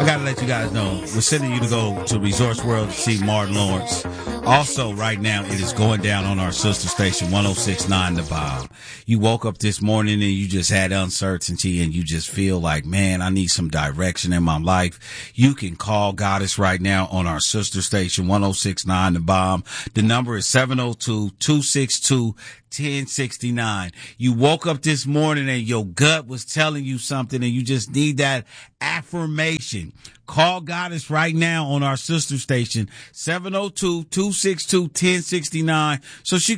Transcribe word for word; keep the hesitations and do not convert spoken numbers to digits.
I got to let you guys know, we're sending you to go to Resorts World to see Martin Lawrence. Also, right now, it is going down on our sister station, one oh six point nine The Bomb. You woke up this morning and you just had uncertainty and you just feel like, man, I need some direction in my life. You can call Goddess right now on our sister station, one oh six point nine The Bomb. The number is seven oh two, two six two, ten sixty-nine. You woke up this morning and your gut was telling you something and you just need that affirmation. Call Goddess right now on our sister station, seven oh two, two six two, ten sixty-nine, so she